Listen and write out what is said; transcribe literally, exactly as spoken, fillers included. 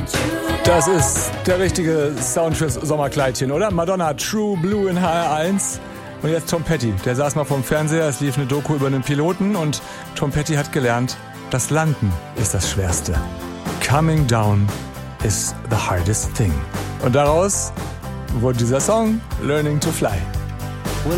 Das ist der richtige Sound fürs Sommerkleidchen, oder? Madonna, True Blue in H R eins. Und jetzt Tom Petty. Der saß mal vorm Fernseher, es lief eine Doku über einen Piloten und Tom Petty hat gelernt, das Landen ist das Schwerste. Coming down is the hardest thing. Und daraus wurde dieser Song Learning to Fly.